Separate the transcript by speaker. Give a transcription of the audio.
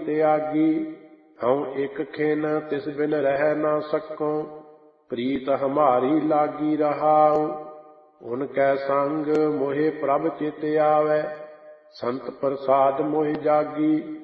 Speaker 1: त्यागी। हऊँ एक खिन तिस बिन रह न सकूं, प्रीत हमारी लागी रहाऊं। उनकै संग मोहे प्रभ चित आवै, संत प्रसाद मोहि जागी।